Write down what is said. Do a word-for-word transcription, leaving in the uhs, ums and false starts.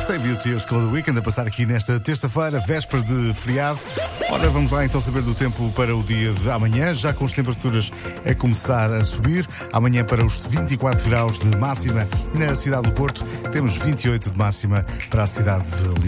Save You Tears com The Weeknd a passar aqui nesta terça-feira, véspera de feriado. Ora, vamos lá então saber do tempo para o dia de amanhã, já com as temperaturas a começar a subir. Amanhã para os vinte e quatro graus de máxima na cidade do Porto, temos vinte e oito de máxima para a cidade de Lisboa.